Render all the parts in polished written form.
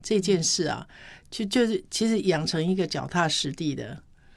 这件事啊，就是其实养成一个脚踏实地的。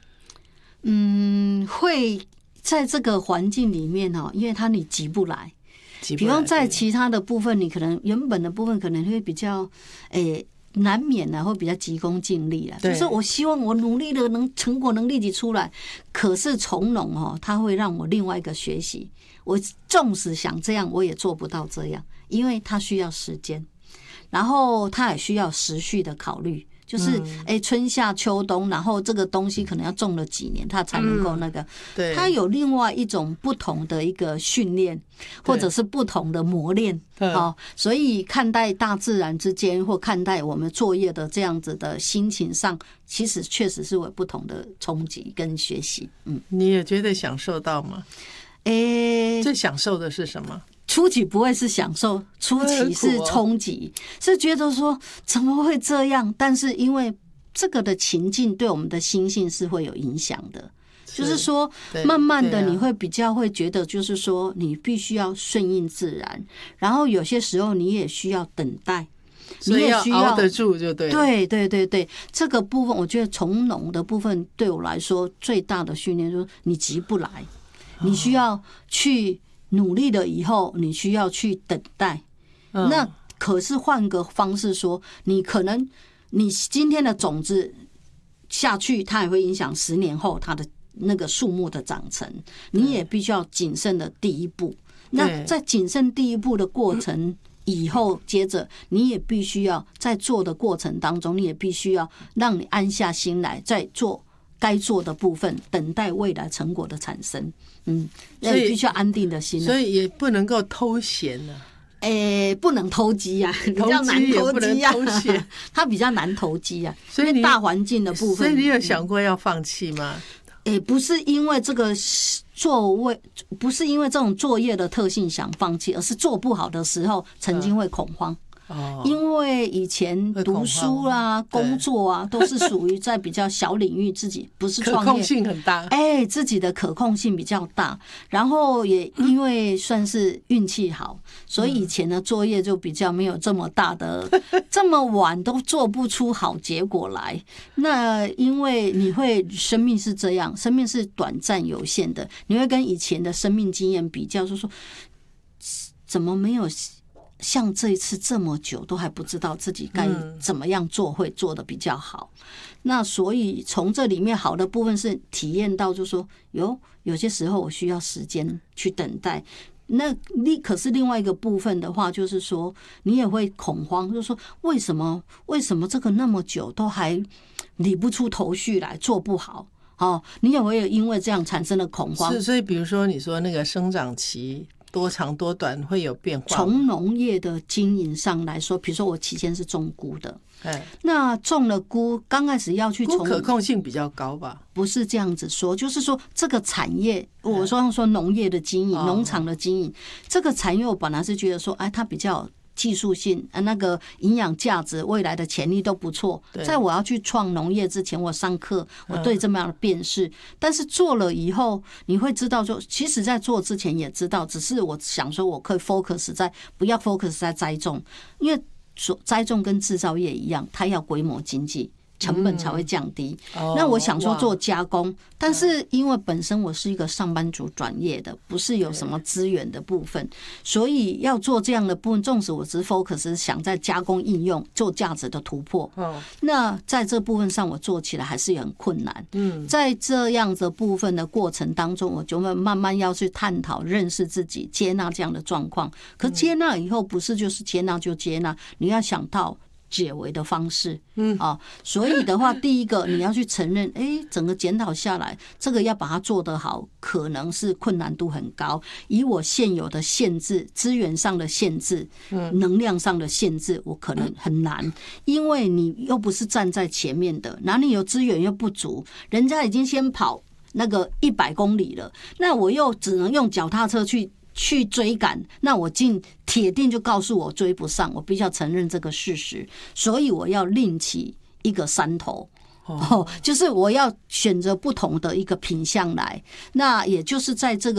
会在这个环境里面因为你急不来。比方在其他的部分，你可能原本的部分可能会比较难免会比较急功近利啦，就是我希望我努力的成果能立即出来。可是从农它会让我另外一个学习，我纵使想这样，我也做不到这样，因为它需要时间，然后它也需要时序的考虑。就是春夏秋冬，然后这个东西可能要种了几年，它才能够那个。它有另外一种不同的一个训练，或者是不同的磨练。所以看待大自然之间，或看待我们作业的这样子的心情上，其实确实是有不同的冲击跟学习。 你也觉得享受到吗？最享受的是什么？ 初期不会是享受，初期是冲击，是觉得说怎么会这样？但是因为这个的情境对我们的心性是会有影响的，就是说慢慢的你会比较会觉得，就是说你必须要顺应自然，然后有些时候你也需要等待，你也需要熬得住就对了。 对对对对，这个部分我觉得从农的部分对我来说最大的训练就是你急不来，你需要去努力了以后，你需要去等待。那可是换个方式说，你可能你今天的种子下去，它也会影响10年后它的那个树木的长成。你也必须要谨慎的第一步。那在谨慎第一步的过程以后，接着你也必须要在做的过程当中，你也必须要让你安下心来，在做该做的部分，等待未来成果的产生。所以必须要安定的心， 所以也不能够偷闲了。 不能投机啊，比较难投机啊，它比较难投机啊。所以大环境的部分， 所以你有想过要放弃吗？ 不是因为这个不是因为这种作业的特性想放弃，而是做不好的时候曾经会恐慌。因为以前读书啦、工作啊，都是属于在比较小领域，自己不是创业， 可控性很大。 自己的可控性比较大，然后也因为算是运气好，所以以前的作业就比较没有这么大的，这么晚都做不出好结果来。那因为你会生命是这样，生命是短暂有限的，你会跟以前的生命经验比较，就说怎么没有像这一次这么久都还不知道自己该怎么样做会做得比较好。那所以从这里面好的部分是体验到，就是说有些时候我需要时间去等待。那可是另外一个部分的话，就是说你也会恐慌，就是说为什么这个那么久都还理不出头绪来，做不好。你也会因为这样产生了恐慌。 所以比如说你说那个生长期多长多短会有变化。 从农业的经营上来说，比如说我期间是种菇的，那种了菇刚开始要去菇可控性比较高吧？ 不是这样子说，就是说这个产业，我说农业的经营、农场的经营，这个产业我本来是觉得说，它比较技术性，那个营养价值、未来的潜力都不错。在我要去创农业之前，我上课，我对这么样的辨识。但是做了以后，你会知道说，其实在做之前也知道，只是我想说，我可以 focus 在不要 focus 在栽种，因为栽种跟制造业一样，它要规模经济。成本才会降低。那我想说做加工，但是因为本身我是一个上班族转业的，不是有什么资源的部分，所以要做这样的部分，纵使我只是 focus 想在加工应用做价值的突破，那在这部分上我做起来还是很困难。在这样的部分的过程当中，我就会慢慢要去探讨、认识自己、接纳这样的状况。可接纳以后，不是就是接纳就接纳，你要想到解围的方式。所以的话，第一个你要去承认，整个检讨下来，这个要把它做得好，可能是困难度很高。以我现有的限制，资源上的限制，能量上的限制，我可能很难，因为你又不是站在前面的，哪里有资源又不足，人家已经先跑那个100公里了，那我又只能用脚踏车去追赶，那我铁定就告诉我追不上，我必须要承认这个事实，所以我要另起一个山头。就是我要选择不同的一个品项来，那也就是在这个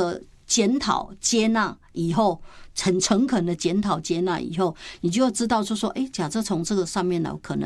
检讨接纳以后，很诚恳的检讨接纳以后，你就要知道就说，假设从这个上面来，可能